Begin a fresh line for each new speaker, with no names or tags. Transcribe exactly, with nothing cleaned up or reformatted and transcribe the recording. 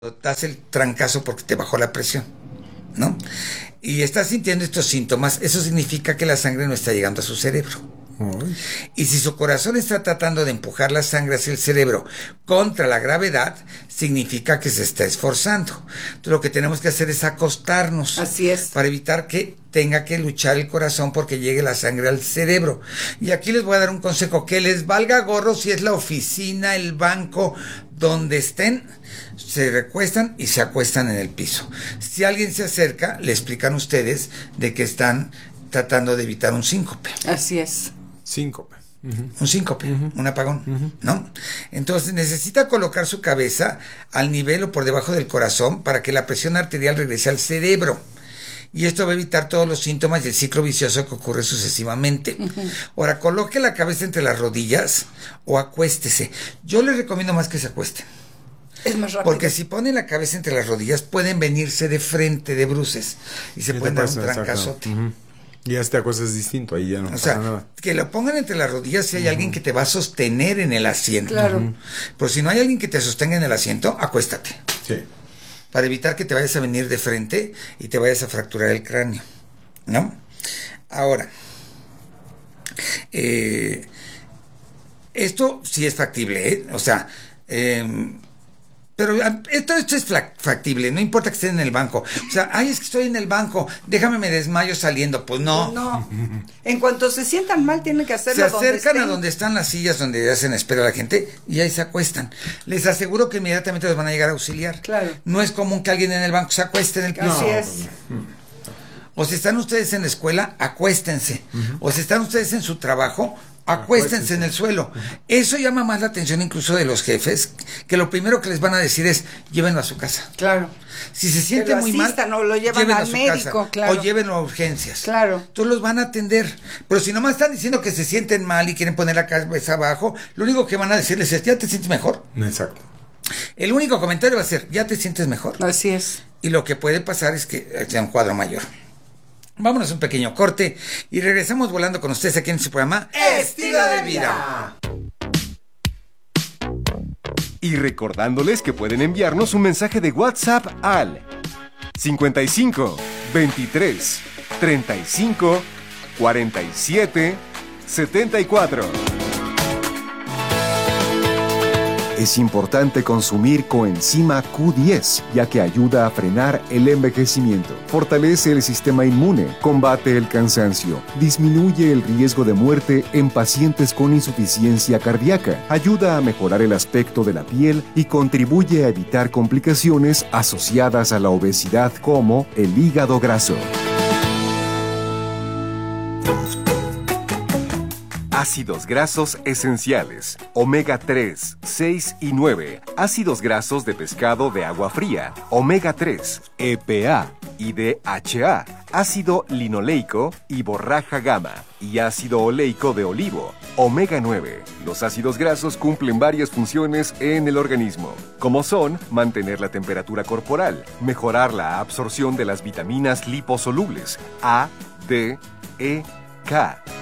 das el trancazo porque te bajó la presión, ¿no? Y estás sintiendo estos síntomas, eso significa que la sangre no está llegando a su cerebro. Uy. Y si su corazón está tratando de empujar la sangre hacia el cerebro contra la gravedad, significa que se está esforzando. Entonces lo que tenemos que hacer es acostarnos.
Así es.
Para evitar que tenga que luchar el corazón porque llegue la sangre al cerebro. Y aquí les voy a dar un consejo, que les valga gorro si es la oficina, el banco, donde estén, se recuestan y se acuestan en el piso. Si alguien se acerca, le explican ustedes de que están tratando de evitar un síncope.
Así es.
Síncope.
Uh-huh. Un síncope, uh-huh. un apagón,
uh-huh.
¿no? Entonces necesita colocar su cabeza al nivel o por debajo del corazón para que la presión arterial regrese al cerebro. Y esto va a evitar todos los síntomas y el ciclo vicioso que ocurre sucesivamente. Uh-huh. Ahora, coloque la cabeza entre las rodillas o acuéstese. Yo les recomiendo más que se acuesten.
Es más rápido.
Porque si ponen la cabeza entre las rodillas, pueden venirse de frente, de bruces, y se pueden dar un trancazote.
Uh-huh. Y ya esta cosa es distinto, ahí ya no
o
pasa
sea,
nada.
Que lo pongan entre las rodillas si hay uh-huh. alguien que te va a sostener en el asiento.
Claro.
Uh-huh. Pero si no hay alguien que te sostenga en el asiento, acuéstate.
Sí.
Para evitar que te vayas a venir de frente y te vayas a fracturar el cráneo, ¿no? Ahora, eh, esto sí es factible, ¿eh? O sea, eh, pero esto, esto es factible, no importa que estén en el banco. O sea, ay, es que estoy en el banco, déjame me desmayo saliendo. Pues no.
No. En cuanto se sientan mal, tienen que hacerlo.
Se acercan
donde
a donde están las sillas donde hacen espera a la gente y ahí se acuestan. Les aseguro que inmediatamente los van a llegar a auxiliar.
Claro.
No es común que alguien en el banco se acueste en el piso.
Así
no.
es.
O si están ustedes en la escuela, acuéstense. Uh-huh. O si están ustedes en su trabajo, acuéstense en el suelo. Eso llama más la atención incluso de los jefes, que lo primero que les van a decir es, llévenlo a su casa.
Claro.
Si se siente muy mal,
o lo llevan al médico, claro.
O llévenlo a urgencias.
Claro.
Entonces los van a atender. Pero si nomás están diciendo que se sienten mal y quieren poner la cabeza abajo, lo único que van a decirles es, ¿ya te sientes mejor?
Exacto.
El único comentario va a ser, ¿ya te sientes mejor?
Así es.
Y lo que puede pasar es que sea un cuadro mayor. Vámonos a un pequeño corte y regresamos volando con ustedes aquí en su programa
Estilo de Vida.
Y recordándoles que pueden enviarnos un mensaje de WhatsApp al cincuenta y cinco, veintitrés, treinta y cinco, cuarenta y siete, setenta y cuatro. Es importante consumir coenzima Q diez, ya que ayuda a frenar el envejecimiento, fortalece el sistema inmune, combate el cansancio, disminuye el riesgo de muerte en pacientes con insuficiencia cardíaca, ayuda a mejorar el aspecto de la piel y contribuye a evitar complicaciones asociadas a la obesidad como el hígado graso. Ácidos grasos esenciales, omega tres, seis y nueve, ácidos grasos de pescado de agua fría, omega tres, E P A y D H A, ácido linoleico y borraja gamma, y ácido oleico de olivo, omega nueve. Los ácidos grasos cumplen varias funciones en el organismo, como son mantener la temperatura corporal, mejorar la absorción de las vitaminas liposolubles A, D, E, K,